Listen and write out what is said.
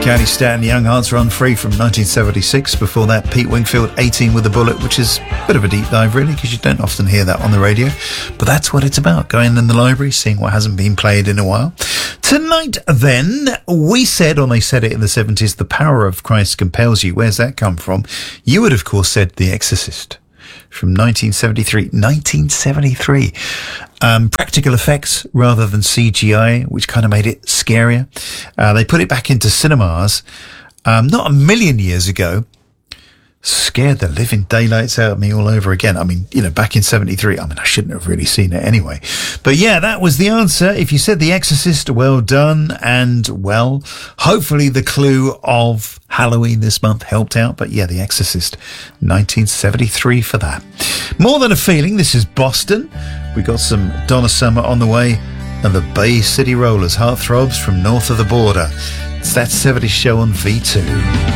County Stanton, Young Hearts Run Free from 1976. Before that, Pete Wingfield, 18 with a Bullet, which is a bit of a deep dive, really, because you don't often hear that on the radio. But that's what it's about, going in the library, seeing what hasn't been played in a while. Tonight, then, we said, or they said it in the 70s, The Power of Christ Compels You. Where's that come from? You would, of course, said The Exorcist from 1973. 1973. Practical effects rather than CGI, which kind of made it scarier. They put it back into cinemas not a million years ago. Scared the living daylights out of me all over again. I mean, you know, back in 73, I mean, I shouldn't have really seen it anyway. But yeah, that was the answer. If you said The Exorcist, well done. And, well, hopefully the clue of Halloween this month helped out. But yeah, The Exorcist, 1973 for that. More Than a Feeling, this is Boston. We got some Donna Summer on the way. And the Bay City Rollers, Heartthrobs from north of the border. It's That 70s Show on V2.